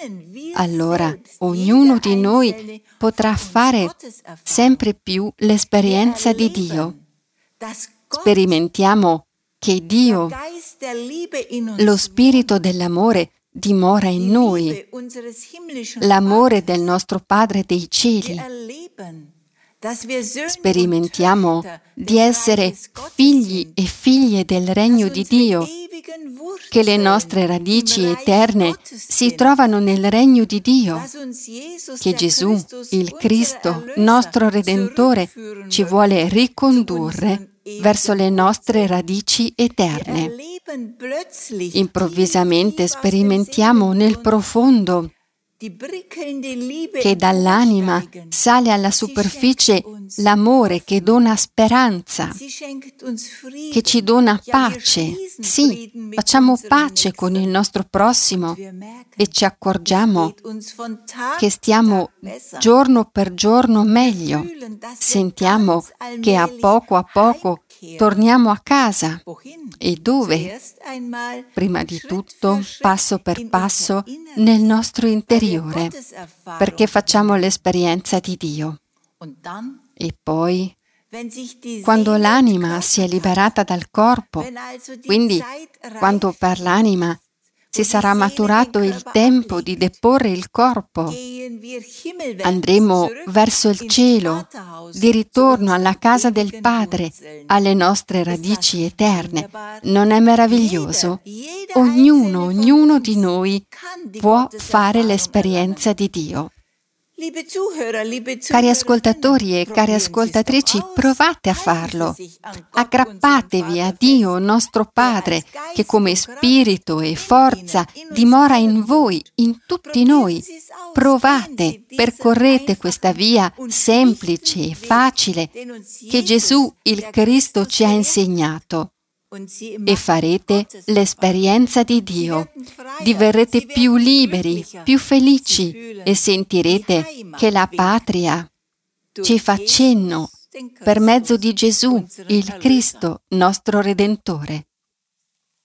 allora ognuno di noi potrà fare sempre più l'esperienza di Dio. Sperimentiamo che Dio, lo Spirito dell'amore, dimora in noi, l'amore del nostro Padre dei cieli. Sperimentiamo di essere figli e figlie del regno di Dio, che le nostre radici eterne si trovano nel regno di Dio, che Gesù, il Cristo, nostro Redentore, ci vuole ricondurre verso le nostre radici eterne. Improvvisamente sperimentiamo nel profondo che dall'anima sale alla superficie l'amore che dona speranza, che ci dona pace. Sì, facciamo pace con il nostro prossimo e ci accorgiamo che stiamo giorno per giorno meglio. Sentiamo che a poco torniamo a casa. E dove? Prima di tutto, passo per passo, nel nostro interiore, perché facciamo l'esperienza di Dio. E poi, quando l'anima si è liberata dal corpo, quindi quando per l'anima si sarà maturato il tempo di deporre il corpo, andremo verso il cielo, di ritorno alla casa del Padre, alle nostre radici eterne. Non è meraviglioso? Ognuno di noi può fare l'esperienza di Dio. Cari ascoltatori e cari ascoltatrici, provate a farlo. Aggrappatevi a Dio, nostro Padre, che come spirito e forza dimora in voi, in tutti noi. Provate, percorrete questa via semplice e facile che Gesù, il Cristo, ci ha insegnato. E farete l'esperienza di Dio. Diverrete più liberi, più felici e sentirete che la patria ci fa cenno per mezzo di Gesù, il Cristo, nostro Redentore.